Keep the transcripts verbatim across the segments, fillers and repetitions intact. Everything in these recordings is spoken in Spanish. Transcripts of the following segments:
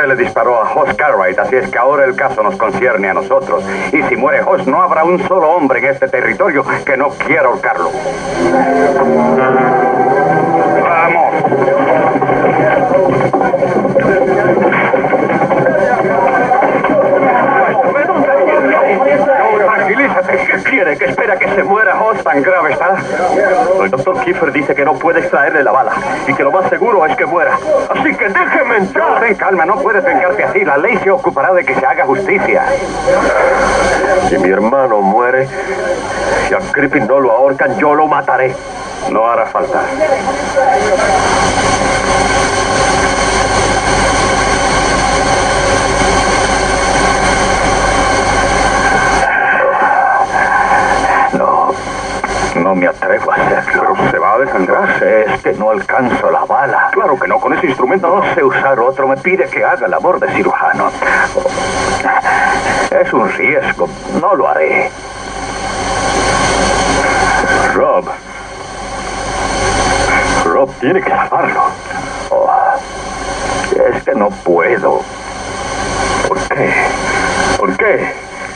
Usted le disparó a Hoss Cartwright, así es que ahora el caso nos concierne a nosotros. Y si muere Hoss, no habrá un solo hombre en este territorio que no quiera ahorcarlo. ¡Vamos! Tranquilízate. ¿Qué quiere? ¿Que espera que se muera Hoss? ¿Tan grave está? El doctor Kiefer dice que no puede extraerle la bala y que lo más seguro es que muera. Así que déjeme entrar. Ten calma, no puedes vengarte así. La ley se ocupará de que se haga justicia. Si mi hermano muere y a Crippen no lo ahorcan, yo lo mataré. No hará falta. No me atrevo a hacerlo. Pero se va a desangrar. Es que no alcanzo la bala. Claro que no, con ese instrumento no sé usar otro. Me pide que haga labor de cirujano. Es un riesgo. No lo haré. Rob. Rob tiene que salvarlo. Oh, es que no puedo. ¿Por qué? ¿Por qué?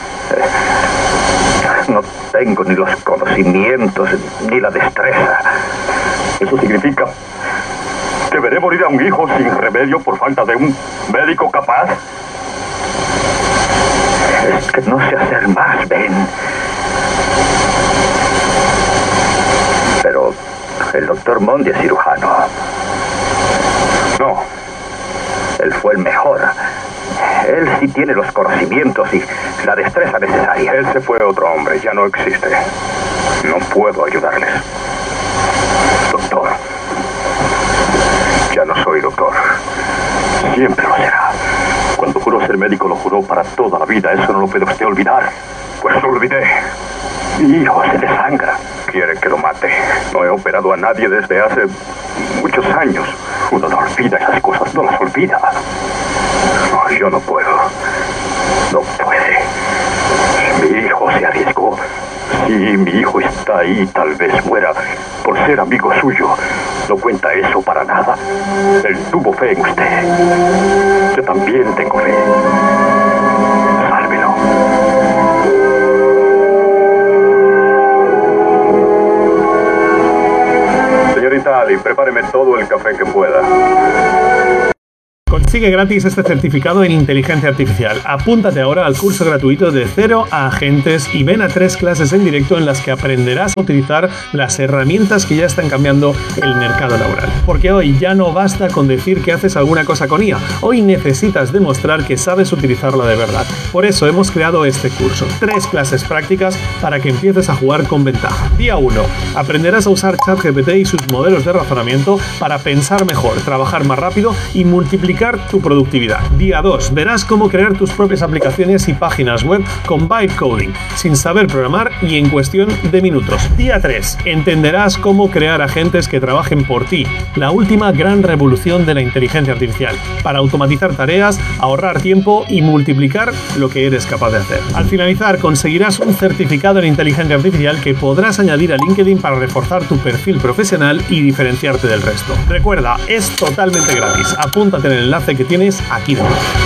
No tengo ni los conocimientos ni la destreza. Eso significa que veré morir a un hijo sin remedio por falta de un médico capaz. Es que no sé hacer más, Ben. Pero el doctor Mondi es cirujano. No. Él fue el mejor. Él sí tiene los conocimientos y la destreza necesaria. Él se fue otro hombre, ya no existe. No puedo ayudarles. Doctor. Ya no soy doctor. Siempre lo será. Cuando juró ser médico, lo juró para toda la vida. Eso no lo puede usted olvidar. Pues lo olvidé. Mi hijo se desangra. Quiere que lo mate. No he operado a nadie desde hace muchos años. Uno no olvida esas cosas, no las olvida. No, yo no puedo. No puede. Mi hijo se arriesgó. Si mi hijo está ahí, tal vez muera por ser amigo suyo. No cuenta eso para nada. Él tuvo fe en usted. Yo también tengo fe. Sálvelo. Señorita Ali, prepáreme todo el café que pueda. Consigue gratis este certificado en inteligencia artificial. Apúntate ahora al curso gratuito de cero a agentes y ven a tres clases en directo en las que aprenderás a utilizar las herramientas que ya están cambiando el mercado laboral. Porque hoy ya no basta con decir que haces alguna cosa con I A. Hoy necesitas demostrar que sabes utilizarla de verdad. Por eso hemos creado este curso. Tres clases prácticas para que empieces a jugar con ventaja. Día uno. Aprenderás a usar ChatGPT y sus modelos de razonamiento para pensar mejor, trabajar más rápido y multiplicar tu productividad. Día dos. Verás cómo crear tus propias aplicaciones y páginas web con bytecoding, sin saber programar y en cuestión de minutos. Día tres. Entenderás cómo crear agentes que trabajen por ti, la última gran revolución de la inteligencia artificial, para automatizar tareas, ahorrar tiempo y multiplicar lo que eres capaz de hacer. Al finalizar, conseguirás un certificado en inteligencia artificial que podrás añadir a LinkedIn para reforzar tu perfil profesional y diferenciarte del resto. Recuerda, es totalmente gratis. Apúntate en el enlace que tienes aquí debajo.